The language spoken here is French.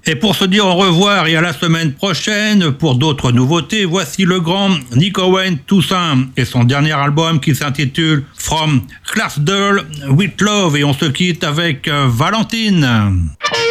Et pour se dire au revoir et à la semaine prochaine pour d'autres nouveautés, voici le grand Nick Owen Toussaint et son dernier album qui s'intitule From Clarksdale with Love, et on se quitte avec Valentine.